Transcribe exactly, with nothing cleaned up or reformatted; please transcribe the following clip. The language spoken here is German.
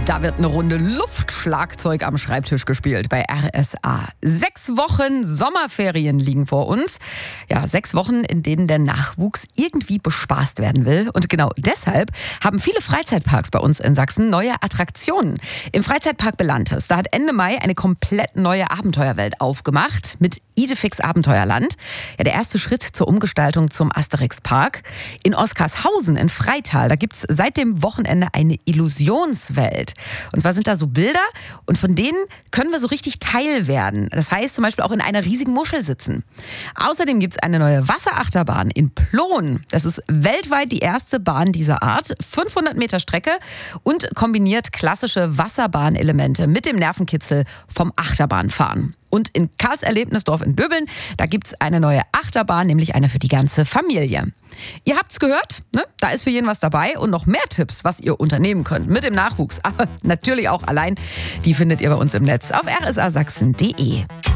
Da wird eine Runde Luftschlagzeug am Schreibtisch gespielt bei R S A. Sechs Wochen Sommerferien liegen vor uns. Ja, sechs Wochen, in denen der Nachwuchs irgendwie bespaßt werden will. Und genau deshalb haben viele Freizeitparks bei uns in Sachsen neue Attraktionen. Im Freizeitpark Belantes, da hat Ende Mai eine komplett neue Abenteuerwelt aufgemacht mit Idefix Abenteuerland. Ja, der erste Schritt zur Umgestaltung zum Asterix-Park. In Oskarshausen in Freital, da gibt's seit dem Wochenende eine Illusionswelt. Und zwar sind da so Bilder und von denen können wir so richtig Teil werden. Das heißt zum Beispiel auch in einer riesigen Muschel sitzen. Außerdem gibt's eine neue Wasserachterbahn in Plon. Das ist weltweit die erste Bahn dieser Art. fünfhundert Meter Strecke und kombiniert klassische Wasserbahnelemente mit dem Nervenkitzel vom Achterbahnfahren. Und in Karls-Erlebnisdorf in Döbeln, da gibt's eine neue Achterbahn, nämlich eine für die ganze Familie. Ihr habt's gehört, ne? Da ist für jeden was dabei und noch mehr Tipps, was ihr unternehmen könnt mit dem Nachwuchs, aber natürlich auch allein. Die findet ihr bei uns im Netz auf r s a sachsen punkt d e.